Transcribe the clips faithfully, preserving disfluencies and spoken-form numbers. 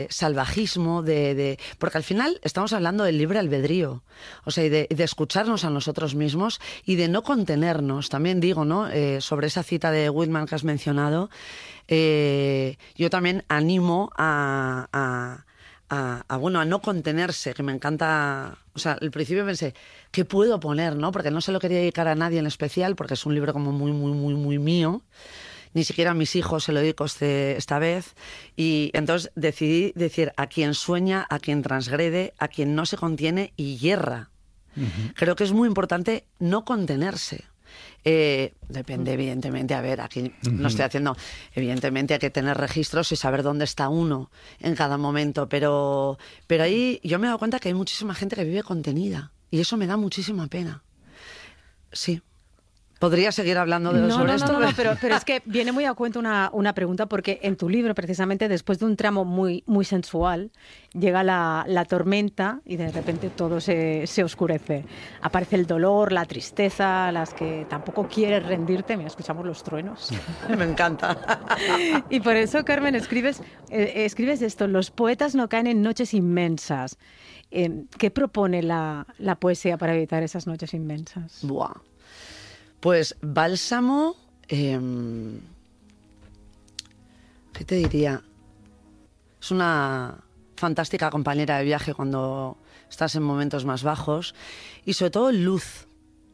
salvajismo, de, de porque al final estamos hablando del libre albedrío, o sea, y de, de escucharnos a nosotros mismos y de no contenernos. También digo, ¿no? Eh, sobre esa cita de Whitman que has mencionado, eh, yo también animo a, a, a, a, bueno, a no contenerse, que me encanta. O sea, al principio pensé, ¿qué puedo poner, no? Porque no se lo quería dedicar a nadie en especial, porque es un libro como muy, muy, muy, muy mío. Ni siquiera a mis hijos se lo dedico este, esta vez. Y entonces decidí decir a quien sueña, a quien transgrede, a quien no se contiene y hierra. Uh-huh. Creo que es muy importante no contenerse. Eh, depende, evidentemente, a ver, aquí uh-huh. no estoy haciendo... Evidentemente hay que tener registros y saber dónde está uno en cada momento, pero, pero ahí yo me he dado cuenta que hay muchísima gente que vive contenida y eso me da muchísima pena. Sí. ¿Podría seguir hablando de, no, sobre no, esto? No, no, no, pero, pero es que viene muy a cuento una, una pregunta, porque en tu libro, precisamente, después de un tramo muy, muy sensual, llega la, la tormenta y de repente todo se, se oscurece. Aparece el dolor, la tristeza, las que tampoco quieres rendirte. Mira, escuchamos los truenos. Me encanta. Y por eso, Carmen, escribes, eh, escribes esto: los poetas no caen en noches inmensas. Eh, ¿Qué propone la, la poesía para evitar esas noches inmensas? Buah. Pues Bálsamo, eh, ¿qué te diría? Es una fantástica compañera de viaje cuando estás en momentos más bajos y sobre todo luz.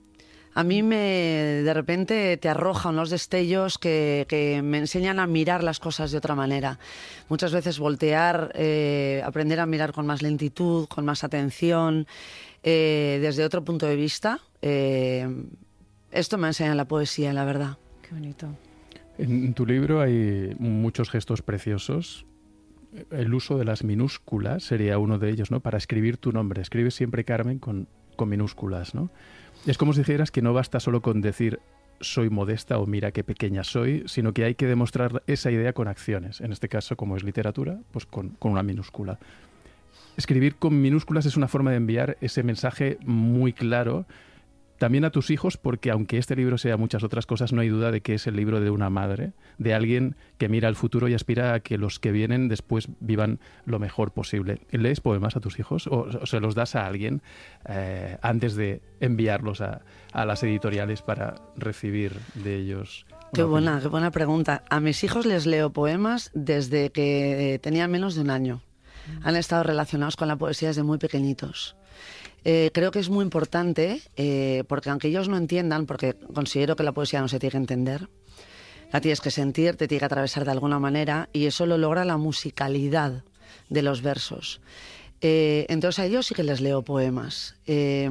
A mí me, de repente te arroja unos destellos que, que me enseñan a mirar las cosas de otra manera. Muchas veces voltear, eh, aprender a mirar con más lentitud, con más atención, eh, desde otro punto de vista. Eh, Esto me enseña la poesía, la verdad. Qué bonito. En tu libro hay muchos gestos preciosos. El uso de las minúsculas sería uno de ellos, ¿no? Para escribir tu nombre. Escribes siempre, Carmen, con, con minúsculas, ¿no? Es como si dijeras que no basta solo con decir soy modesta o mira qué pequeña soy, sino que hay que demostrar esa idea con acciones. En este caso, como es literatura, pues con, con una minúscula. Escribir con minúsculas es una forma de enviar ese mensaje muy claro también a tus hijos, porque aunque este libro sea muchas otras cosas, no hay duda de que es el libro de una madre, de alguien que mira al futuro y aspira a que los que vienen después vivan lo mejor posible. ¿Lees poemas a tus hijos o, o se los das a alguien eh, antes de enviarlos a, a las editoriales para recibir de ellos? Qué buena, qué buena pregunta. A mis hijos les leo poemas desde que tenían menos de un año. Han estado relacionados con la poesía desde muy pequeñitos. Eh, creo que es muy importante, eh, porque aunque ellos no entiendan, porque considero que la poesía no se tiene que entender, la tienes que sentir, te tiene que atravesar de alguna manera, y eso lo logra la musicalidad de los versos. Eh, entonces a ellos sí que les leo poemas. Eh,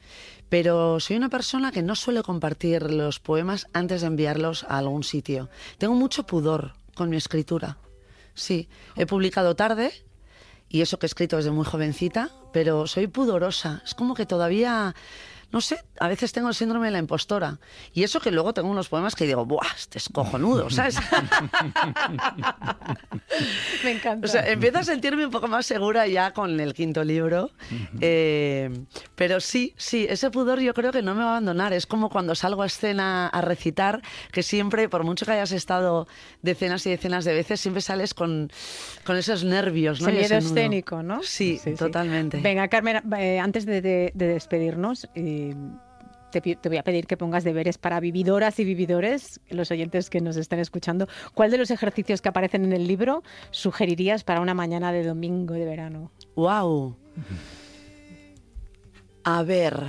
pero soy una persona que no suele compartir los poemas antes de enviarlos a algún sitio. Tengo mucho pudor con mi escritura. Sí, he publicado tarde, y eso que he escrito desde muy jovencita, pero soy pudorosa. Es como que todavía, no sé, a veces tengo el síndrome de la impostora. Y eso que luego tengo unos poemas que digo, ¡buah, este es cojonudo!, ¿sabes? Me encanta. O sea, empiezo a sentirme un poco más segura ya con el quinto libro. Uh-huh. Eh, pero sí, sí, ese pudor yo creo que no me va a abandonar. Es como cuando salgo a escena a recitar, que siempre, por mucho que hayas estado decenas y decenas de veces, siempre sales con, con esos nervios, ¿no? Ese miedo escénico, ¿no? Sí, sí, totalmente. Sí. Venga, Carmen, eh, antes de, de, de despedirnos, eh, te, te voy a pedir que pongas deberes para vividoras y vividores, los oyentes que nos estén escuchando. ¿Cuál de los ejercicios que aparecen en el libro sugerirías para una mañana de domingo de verano? ¡Wow! A ver,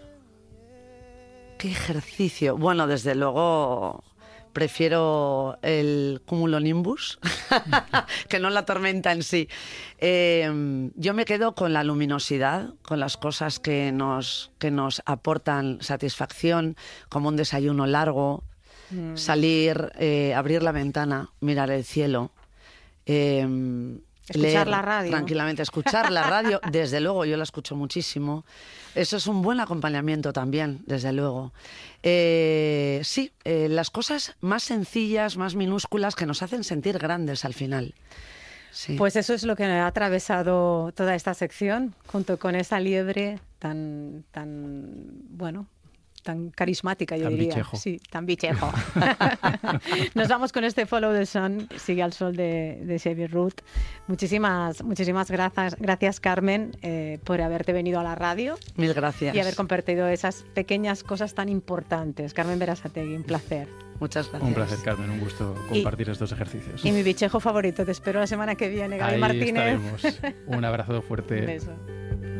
¿qué ejercicio? Bueno, desde luego prefiero el cumulonimbus que no la tormenta en sí. Eh, yo me quedo con la luminosidad, con las cosas que nos, que nos aportan satisfacción, como un desayuno largo, mm. salir, eh, abrir la ventana, mirar el cielo. Eh, Escuchar leer la radio. Tranquilamente, escuchar la radio, desde luego, yo la escucho muchísimo. Eso es un buen acompañamiento también, desde luego. Eh, sí, eh, las cosas más sencillas, más minúsculas, que nos hacen sentir grandes al final. Sí. Pues eso es lo que ha atravesado toda esta sección, junto con esa liebre tan, tan bueno, tan carismática, yo tan diría. Bichejo. Sí, tan bichejo. Nos vamos con este Follow the Sun, Sigue al Sol de, de Xavier Ruth. Muchísimas, muchísimas gracias, gracias Carmen, eh, por haberte venido a la radio. Mil gracias. Y haber compartido esas pequeñas cosas tan importantes. Carmen Berasategui, un placer. Muchas gracias. Un placer, Carmen, un gusto compartir y, estos ejercicios. Y mi bichejo favorito, te espero la semana que viene, Gaby Ahí Martínez. estaremos. Un abrazo fuerte. Un beso.